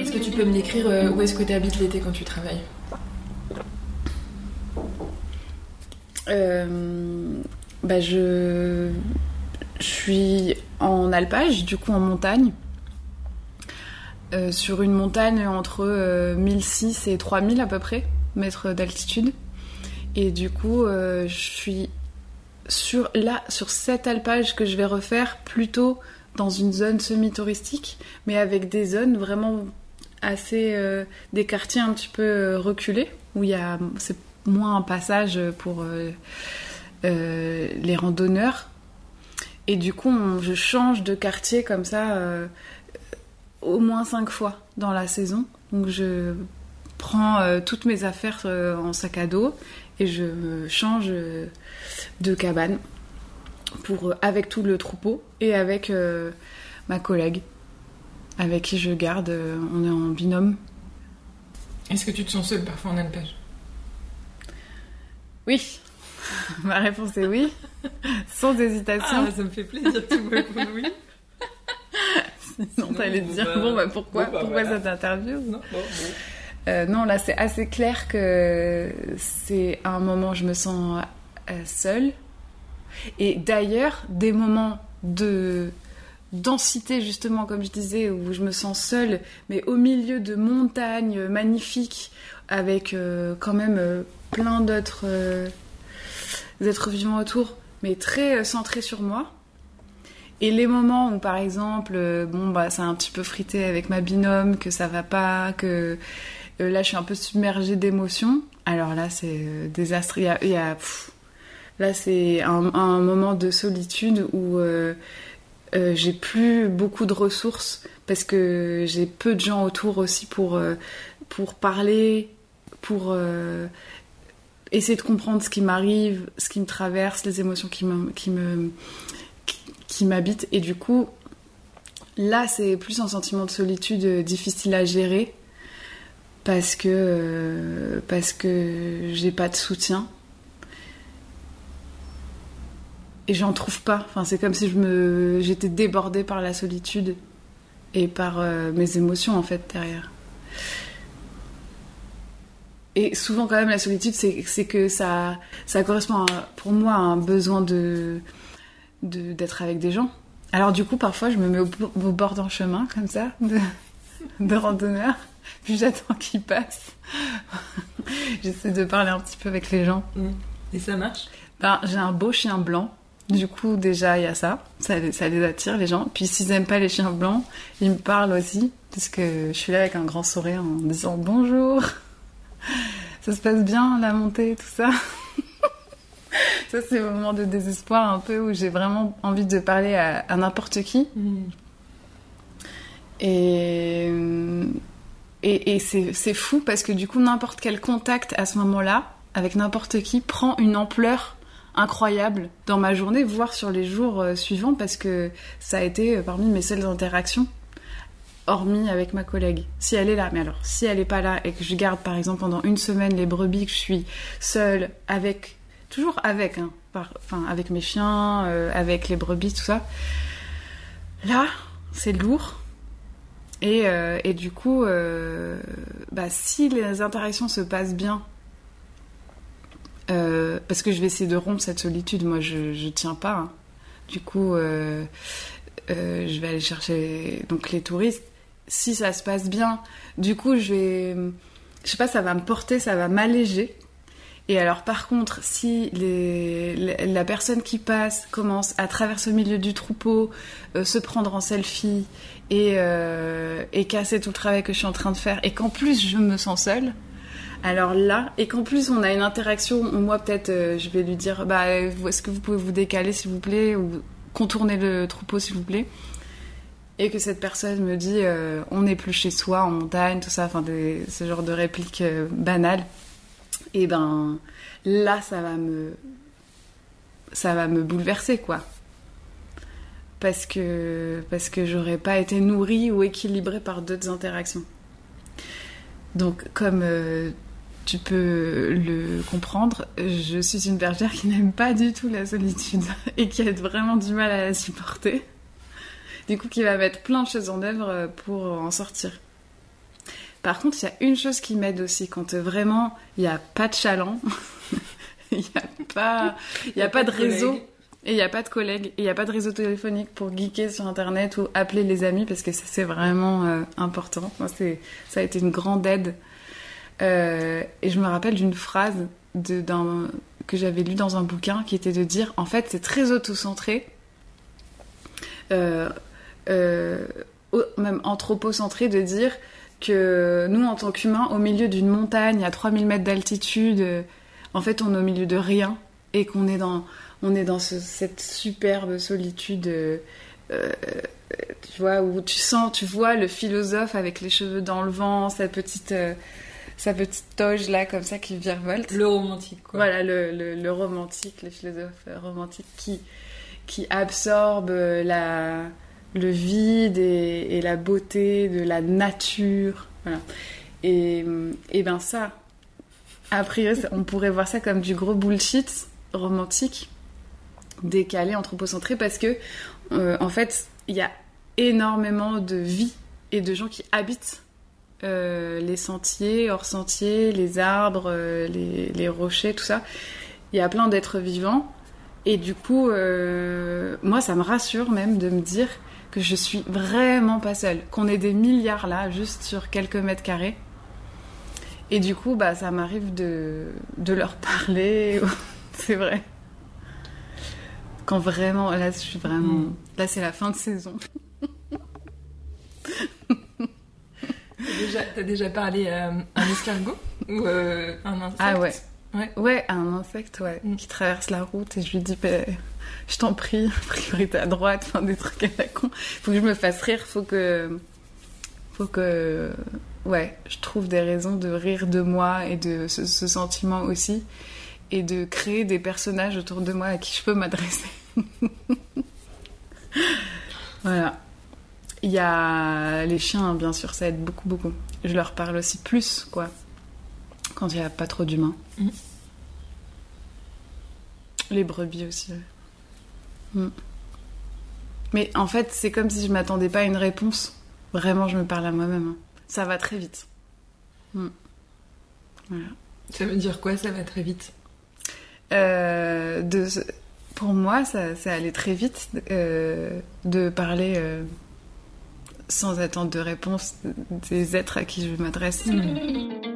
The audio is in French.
Est-ce que tu peux me décrire où est-ce que tu habites l'été quand tu travailles? Je suis en alpage, du coup en montagne. Sur une montagne entre 1006 et 3000 à peu près mètres d'altitude. Et du coup, je suis sur cet alpage que je vais refaire plutôt dans une zone semi-touristique, mais avec des zones vraiment assez... des quartiers un petit peu reculés, où c'est moins un passage pour les randonneurs. Et du coup, je change de quartier comme ça au moins 5 fois dans la saison. Donc je prends toutes mes affaires en sac à dos et je change de cabane avec tout le troupeau et avec ma collègue avec qui je garde. On est en binôme. Est-ce que tu te sens seule parfois en alpage? Oui. Ma réponse est oui, sans hésitation. Ah, ça me fait plaisir que tu me répondes oui. Sinon, t'allais te dire, pourquoi voilà. Cette interview? Non, là, c'est assez clair que c'est un moment où je me sens seule. Et d'ailleurs, des moments de densité, justement, comme je disais, où je me sens seule, mais au milieu de montagnes magnifiques, avec quand même plein d'autres êtres vivants autour, mais très centrés sur moi. Et les moments où, par exemple, c'est un petit peu frité avec ma binôme, que ça va pas, que là, je suis un peu submergée d'émotions. Alors là, c'est désastreux. Là, c'est un moment de solitude où j'ai plus beaucoup de ressources parce que j'ai peu de gens autour aussi pour parler, pour essayer de comprendre ce qui m'arrive, ce qui me traverse, les émotions qui m'habitent. Et du coup, là, c'est plus un sentiment de solitude difficile à gérer parce que j'ai pas de soutien. Et j'en trouve pas. Enfin, c'est comme si j'étais débordée par la solitude et par mes émotions, en fait, derrière. Et souvent, quand même, la solitude, c'est que ça correspond, pour moi, à un besoin d'être avec des gens. Alors, du coup, parfois, je me mets au bord d'un chemin, comme ça, de randonneur, puis j'attends qu'ils passent. J'essaie de parler un petit peu avec les gens. Et ça marche? J'ai un beau chien blanc. Du coup, déjà, il y a ça les attire, les gens. Puis s'ils aiment pas les chiens blancs, ils me parlent aussi, parce que je suis là avec un grand sourire en disant « Bonjour, ça se passe bien, la montée, tout ça ?» Ça, c'est le moment de désespoir un peu, où j'ai vraiment envie de parler à n'importe qui. Et c'est fou, parce que du coup, n'importe quel contact à ce moment-là, avec n'importe qui, prend une ampleur incroyable dans ma journée, voire sur les jours suivants, parce que ça a été parmi mes seules interactions, hormis avec ma collègue. Si elle est là, mais alors, si elle est pas là et que je garde, par exemple, pendant une semaine les brebis, que je suis seule toujours avec, avec mes chiens, avec les brebis, tout ça, là, c'est lourd. Et du coup, si les interactions se passent bien, parce que je vais essayer de rompre cette solitude, moi je tiens pas, hein. Du coup je vais aller chercher donc les touristes. Si ça se passe bien, du coup je sais pas, ça va me porter, ça va m'alléger. Et alors par contre, si la personne qui passe commence à traverser au milieu du troupeau, se prendre en selfie et casser tout le travail que je suis en train de faire, et qu'en plus je me sens seule, alors là, et qu'en plus on a une interaction où moi peut-être je vais lui dire est-ce que vous pouvez vous décaler s'il vous plaît, ou contourner le troupeau s'il vous plaît, et que cette personne me dit on n'est plus chez soi en montagne, tout ça, enfin ce genre de répliques banales, et là ça va me bouleverser, quoi, parce que j'aurais pas été nourrie ou équilibrée par d'autres interactions. Donc comme tu peux le comprendre, je suis une bergère qui n'aime pas du tout la solitude et qui a vraiment du mal à la supporter. Du coup, qui va mettre plein de choses en œuvre pour en sortir. Par contre, il y a une chose qui m'aide aussi, quand vraiment il n'y a pas de chaland, il n'y a pas de réseau, et il n'y a pas de collègues, et il n'y a pas de réseau téléphonique pour geeker sur Internet ou appeler les amis, parce que ça, c'est vraiment important. Moi, ça a été une grande aide. Et je me rappelle d'une phrase que j'avais lue dans un bouquin, qui était de dire, en fait, c'est très auto-centré, même anthropocentré, de dire que nous, en tant qu'humains, au milieu d'une montagne à 3000 mètres d'altitude, en fait, on est au milieu de rien, et qu'on est dans cette superbe solitude, tu vois, où tu vois le philosophe avec les cheveux dans le vent, sa petite toge là, comme ça, qui virevolte. Le romantique, quoi. Voilà, le romantique, le philosophe romantique qui absorbe le vide et la beauté de la nature. Voilà. Et ben ça, a priori, on pourrait voir ça comme du gros bullshit romantique, décalé, anthropocentré, parce que en fait, il y a énormément de vie et de gens qui habitent les sentiers, hors sentiers, les arbres, les rochers, tout ça. Il y a plein d'êtres vivants, et du coup, moi, ça me rassure même de me dire que je suis vraiment pas seule, qu'on est des milliards là, juste sur quelques mètres carrés. Et du coup, bah, ça m'arrive de leur parler. C'est vrai. Quand vraiment, là, je suis vraiment... Là, c'est la fin de saison. T'as déjà parlé à un escargot ou un insecte? Ah ouais. Ouais, un insecte, ouais, qui traverse la route, et je lui dis, bah, je t'en prie, priorité à droite, enfin, des trucs à la con. Faut que je me fasse rire, faut que ouais, je trouve des raisons de rire de moi et de ce sentiment aussi, et de créer des personnages autour de moi à qui je peux m'adresser. Voilà. Il y a les chiens, bien sûr, ça aide beaucoup, beaucoup. Je leur parle aussi plus, quoi, quand il n'y a pas trop d'humains. Les brebis aussi. Mais en fait, c'est comme si je m'attendais pas à une réponse. Vraiment, je me parle à moi-même. Ça va très vite. Voilà. Ça veut dire quoi, ça va très vite? Pour moi, ça allait très vite de parler sans attendre de réponse des êtres à qui je m'adresse.